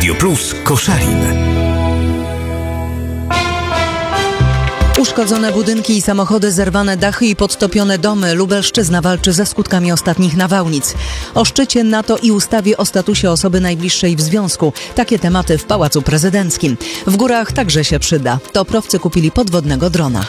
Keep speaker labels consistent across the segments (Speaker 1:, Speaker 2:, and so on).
Speaker 1: Radio Plus Koszalin.
Speaker 2: Uszkodzone budynki i samochody, zerwane dachy i podtopione domy. Lubelszczyzna walczy ze skutkami ostatnich nawałnic. O szczycie NATO i ustawie o statusie osoby najbliższej w związku. Takie tematy w Pałacu Prezydenckim. W górach także się przyda. Toprowcy kupili podwodnego drona.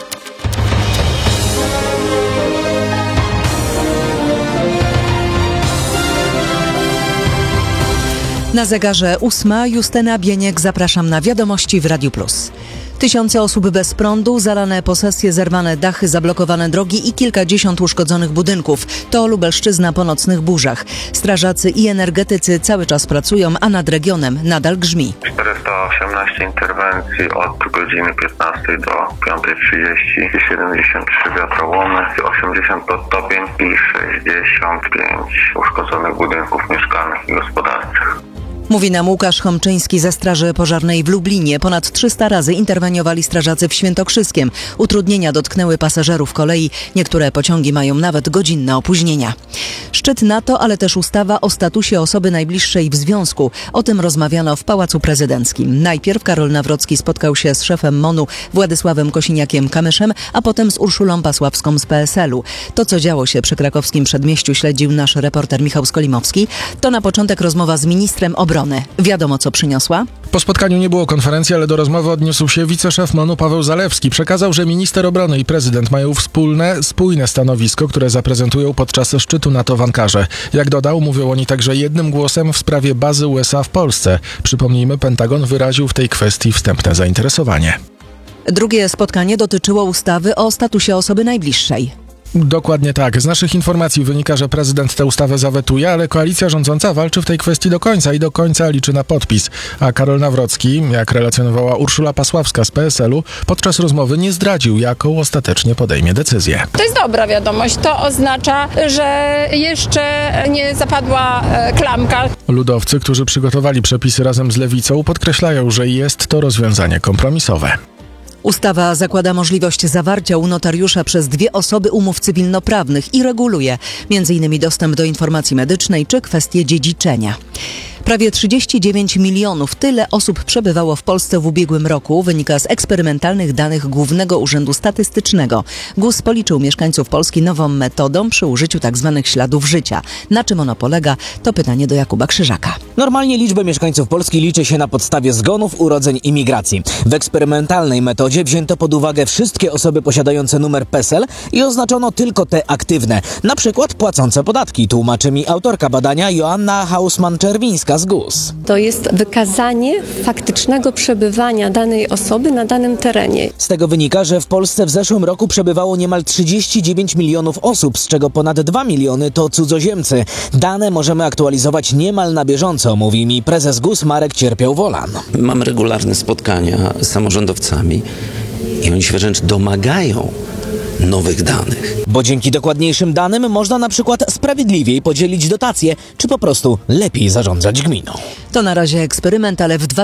Speaker 2: Na zegarze 8. Justyna Bieniek, zapraszam na wiadomości w Radiu Plus. Tysiące osób bez prądu, zalane posesje, zerwane dachy, zablokowane drogi i kilkadziesiąt uszkodzonych budynków. To Lubelszczyzna po nocnych burzach. Strażacy i energetycy cały czas pracują, a nad regionem nadal grzmi.
Speaker 3: 418 interwencji od godziny 15 do 5:30, 73 wiatrołomy, 80 podtopień i 65 uszkodzonych budynków mieszkalnych i gospodarczych.
Speaker 2: Mówi nam Łukasz Chomczyński ze Straży Pożarnej w Lublinie. Ponad 300 razy interweniowali strażacy w Świętokrzyskiem. Utrudnienia dotknęły pasażerów kolei. Niektóre pociągi mają nawet godzinne opóźnienia. Szczyt NATO, ale też ustawa o statusie osoby najbliższej w związku. O tym rozmawiano w Pałacu Prezydenckim. Najpierw Karol Nawrocki spotkał się z szefem MON-u Władysławem Kosiniakiem-Kamyszem, a potem z Urszulą Pasławską z PSL-u. To, co działo się przy krakowskim przedmieściu, śledził nasz reporter Michał Skolimowski. To na początek rozmowa z ministrem obrony. Wiadomo, co przyniosła?
Speaker 4: Po spotkaniu nie było konferencji, ale do rozmowy odniósł się wiceszef MON-u Paweł Zalewski. Przekazał, że minister obrony i prezydent mają wspólne, spójne stanowisko, które zaprezentują podczas szczytu NATO w Ankarze. Jak dodał, mówią oni także jednym głosem w sprawie bazy USA w Polsce. Przypomnijmy, Pentagon wyraził w tej kwestii wstępne zainteresowanie.
Speaker 2: Drugie spotkanie dotyczyło ustawy o statusie osoby najbliższej.
Speaker 4: Dokładnie tak. Z naszych informacji wynika, że prezydent tę ustawę zawetuje, ale koalicja rządząca walczy w tej kwestii do końca i do końca liczy na podpis. A Karol Nawrocki, jak relacjonowała Urszula Pasławska z PSL-u, podczas rozmowy nie zdradził, jaką ostatecznie podejmie decyzję.
Speaker 5: To jest dobra wiadomość. To oznacza, że jeszcze nie zapadła klamka.
Speaker 4: Ludowcy, którzy przygotowali przepisy razem z Lewicą, podkreślają, że jest to rozwiązanie kompromisowe.
Speaker 2: Ustawa zakłada możliwość zawarcia u notariusza przez dwie osoby umów cywilnoprawnych i reguluje m.in. dostęp do informacji medycznej czy kwestie dziedziczenia. Prawie 39 milionów. Tyle osób przebywało w Polsce w ubiegłym roku, wynika z eksperymentalnych danych Głównego Urzędu Statystycznego. GUS policzył mieszkańców Polski nową metodą przy użyciu tzw. śladów życia. Na czym ono polega? To pytanie do Jakuba Krzyżaka.
Speaker 6: Normalnie liczbę mieszkańców Polski liczy się na podstawie zgonów, urodzeń i migracji. W eksperymentalnej metodzie wzięto pod uwagę wszystkie osoby posiadające numer PESEL i oznaczono tylko te aktywne, na przykład płacące podatki, tłumaczy mi autorka badania Joanna Hausman-Czerwińska z GUS.
Speaker 7: To jest wykazanie faktycznego przebywania danej osoby na danym terenie.
Speaker 6: Z tego wynika, że w Polsce w zeszłym roku przebywało niemal 39 milionów osób, z czego ponad 2 miliony to cudzoziemcy. Dane możemy aktualizować niemal na bieżąco, mówi mi prezes GUS Marek Cierpiał-Wolan.
Speaker 8: Mamy regularne spotkania z samorządowcami i oni się wręcz domagają nowych danych.
Speaker 6: Bo dzięki dokładniejszym danym można na przykład sprawiedliwiej podzielić dotacje, czy po prostu lepiej zarządzać gminą.
Speaker 2: To na razie eksperyment, ale w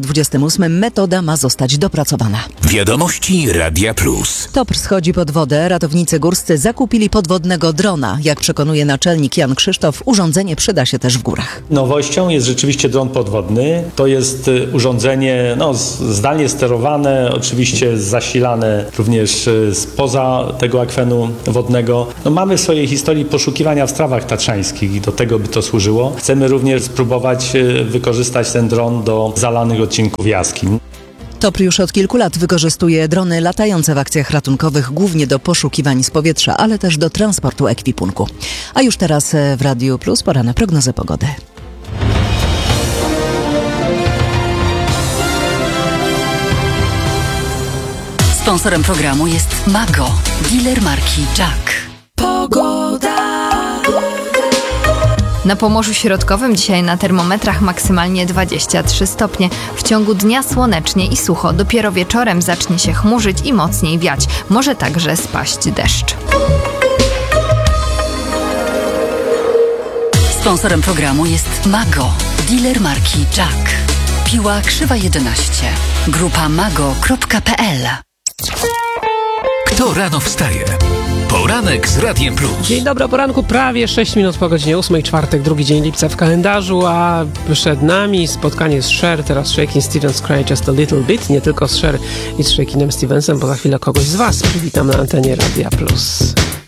Speaker 2: 2028 metoda ma zostać dopracowana.
Speaker 1: Wiadomości Radia Plus.
Speaker 2: Topr schodzi pod wodę. Ratownicy górscy zakupili podwodnego drona. Jak przekonuje naczelnik Jan Krzysztof, urządzenie przyda się też w górach.
Speaker 9: Nowością jest rzeczywiście dron podwodny. To jest urządzenie zdalnie sterowane, oczywiście zasilane również spoza tego akwenu wodnego. Mamy w swojej historii poszukiwania w strawach tatrzańskich i do tego by to służyło. Chcemy również spróbować wykorzystać ten dron do zalanych odcinków jaskiń.
Speaker 2: Topr już od kilku lat wykorzystuje drony latające w akcjach ratunkowych, głównie do poszukiwań z powietrza, ale też do transportu ekwipunku. A już teraz w Radiu Plus pora na prognozę pogody.
Speaker 10: Sponsorem programu jest Mago, dealer marki Jack.
Speaker 11: Pogoda. Na Pomorzu Środkowym dzisiaj na termometrach maksymalnie 23 stopnie. W ciągu dnia słonecznie i sucho. Dopiero wieczorem zacznie się chmurzyć i mocniej wiać. Może także spaść deszcz.
Speaker 10: Sponsorem programu jest Mago, dealer marki Jack. Piła Krzywa 11. Grupa mago.pl.
Speaker 1: Kto rano wstaje? Poranek z Radiem Plus.
Speaker 12: Dzień dobry, o poranku prawie 6 minut po godzinie 8, czwartek, drugi dzień lipca w kalendarzu, a przed nami spotkanie z Cher, teraz Shakin' Stevens Cry Just a Little Bit, nie tylko z Cher i z Shakinem Stevensem, bo za chwilę kogoś z Was przywitam na antenie Radia Plus.